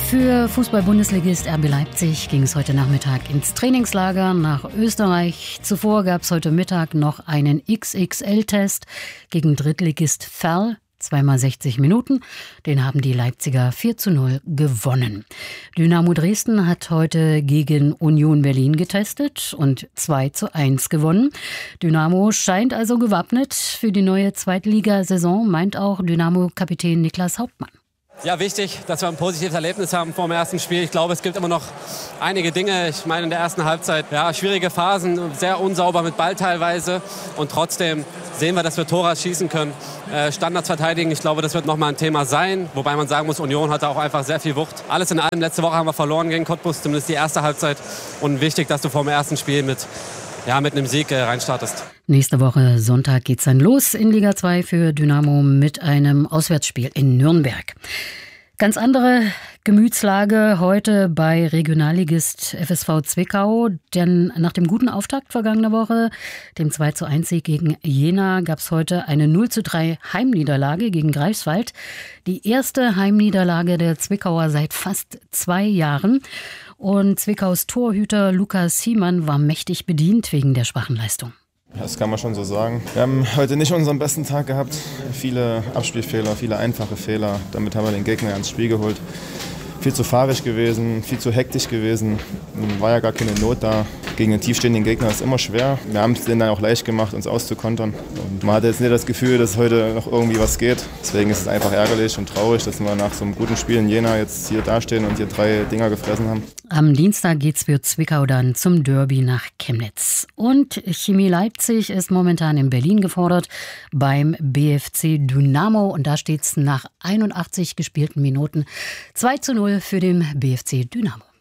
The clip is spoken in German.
Für Fußball-Bundesligist RB Leipzig ging es heute Nachmittag ins Trainingslager nach Österreich. Zuvor gab es heute Mittag noch einen XXL-Test gegen Drittligist Verl. 2x60 Minuten. Den haben die Leipziger 4:0 gewonnen. Dynamo Dresden hat heute gegen Union Berlin getestet und 2:1 gewonnen. Dynamo scheint also gewappnet für die neue Zweitligasaison, meint auch Dynamo-Kapitän Niklas Hauptmann. Ja, wichtig, dass wir ein positives Erlebnis haben vor dem ersten Spiel. Ich glaube, es gibt immer noch einige Dinge. Ich meine, in der ersten Halbzeit, schwierige Phasen, sehr unsauber mit Ball teilweise. Und trotzdem sehen wir, dass wir Tore schießen können. Standards verteidigen, ich glaube, das wird nochmal ein Thema sein. Wobei man sagen muss, Union hatte auch einfach sehr viel Wucht. Alles in allem, letzte Woche haben wir verloren gegen Cottbus, zumindest die erste Halbzeit. Und wichtig, dass du vor dem ersten Spiel mit einem Sieg reinstartest. Nächste Woche Sonntag geht's dann los in Liga 2 für Dynamo mit einem Auswärtsspiel in Nürnberg. Ganz andere Gemütslage heute bei Regionalligist FSV Zwickau, denn nach dem guten Auftakt vergangene Woche, dem 2:1 gegen Jena, gab es heute eine 0:3 Heimniederlage gegen Greifswald. Die erste Heimniederlage der Zwickauer seit fast 2 Jahren. Und Zwickaus Torhüter Lukas Hiemann war mächtig bedient wegen der schwachen Leistung. Das kann man schon so sagen. Wir haben heute nicht unseren besten Tag gehabt. Viele Abspielfehler, viele einfache Fehler. Damit haben wir den Gegner ans Spiel geholt. Viel zu fahrig gewesen, viel zu hektisch gewesen. War ja gar keine Not da. Gegen einen tiefstehenden Gegner ist es immer schwer. Wir haben es denen dann auch leicht gemacht, uns auszukontern. Und man hatte jetzt nicht das Gefühl, dass heute noch irgendwie was geht. Deswegen ist es einfach ärgerlich und traurig, dass wir nach so einem guten Spiel in Jena jetzt hier dastehen und hier 3 Dinger gefressen haben. Am Dienstag geht's für Zwickau dann zum Derby nach Chemnitz. Und Chemie Leipzig ist momentan in Berlin gefordert beim BFC Dynamo. Und da steht's nach 81 gespielten Minuten 2:0 für den BFC Dynamo.